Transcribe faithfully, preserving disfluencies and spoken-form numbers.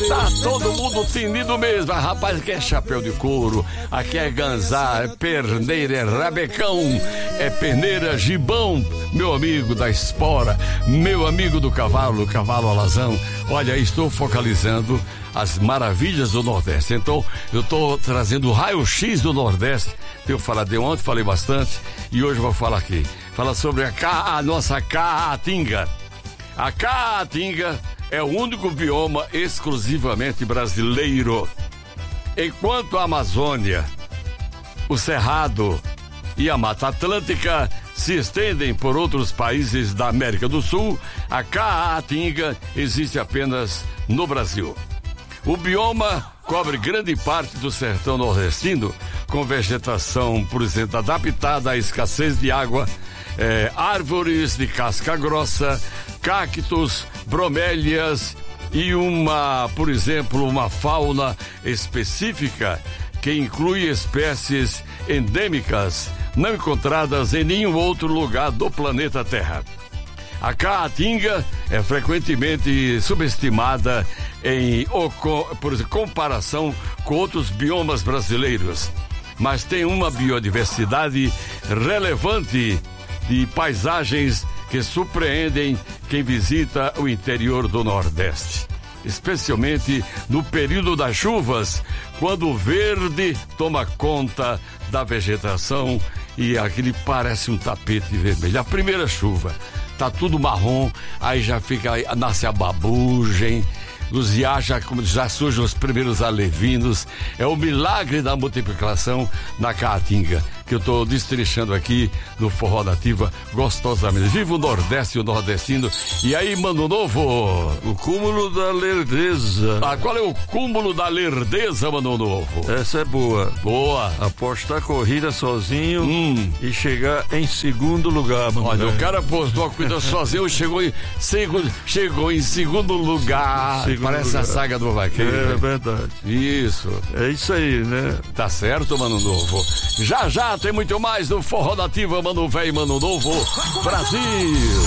Tá todo mundo tinido mesmo. Rapaz, aqui é chapéu de couro, aqui é ganzá, é perneira, é rabecão, é peneira, gibão, meu amigo da espora, meu amigo do cavalo, cavalo alazão. Olha, estou focalizando as maravilhas do Nordeste. Então, eu estou trazendo o raio-x do Nordeste. Eu falei de ontem, falei bastante, e hoje vou falar aqui. Fala sobre a, ca... a nossa caatinga. A caatinga é o único bioma exclusivamente brasileiro. Enquanto a Amazônia, o Cerrado e a Mata Atlântica se estendem por outros países da América do Sul, a caatinga existe apenas no Brasil. O bioma cobre grande parte do sertão nordestino, com vegetação, por exemplo, adaptada à escassez de água, é, árvores de casca grossa, cactos, bromélias e uma, por exemplo, uma fauna específica que inclui espécies endêmicas não encontradas em nenhum outro lugar do planeta Terra. A caatinga é frequentemente subestimada em por comparação com outros biomas brasileiros, mas tem uma biodiversidade relevante de paisagens que surpreendem quem visita o interior do Nordeste, especialmente no período das chuvas, quando o verde toma conta da vegetação e aquele parece um tapete vermelho. A primeira chuva, tá tudo marrom, aí já fica, nasce a babugem, os já, já, já surgem os primeiros alevinos. É o milagre da multiplicação na caatinga, que eu tô destrinchando aqui no Forró Nativa gostosamente. Viva o Nordeste e o nordestino. E aí, Mano Novo? O cúmulo da lerdeza. Ah, qual é o cúmulo da lerdeza, Mano Novo? Essa é boa. Boa. Apostar corrida sozinho hum. e chegar em segundo lugar, mano. Olha, o cara apostou a corrida sozinho e chegou em segundo, chegou em segundo lugar. Segundo Parece lugar. A saga do vaqueiro. É, né? Verdade. Isso. É isso aí, né? Tá certo, Mano Novo. Já, já tem muito mais do Forró Nativa, Mano Velho, Mano Novo, Brasil.